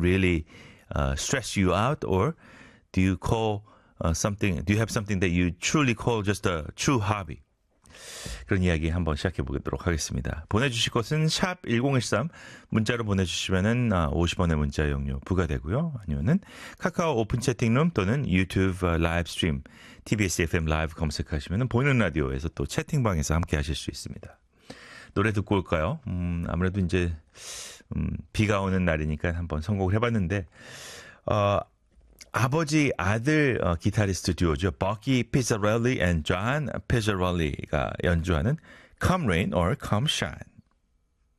really stress you out, or do you call something? Do you have something that you truly call just a true hobby? 그런 이야기 한번 시작해 보도록 하겠습니다. 보내주실 것은 샵 1013 문자로 보내주시면은 50원의 문자 용료 부과되고요. 아니면은 카카오 오픈 채팅룸 또는 유튜브 라이브 스트림 TBS FM 라이브 검색하시면은 보이는 라디오에서 또 채팅방에서 함께 하실 수 있습니다. 노래 듣고 올까요? 아무래도 이제 비가 오는 날이니까 한번 선곡을 해봤는데 아버지 아들 기타리스트 듀오죠. 버키 피자렐리 and 존 피자렐리가 연주하는 Come Rain or Come Shine.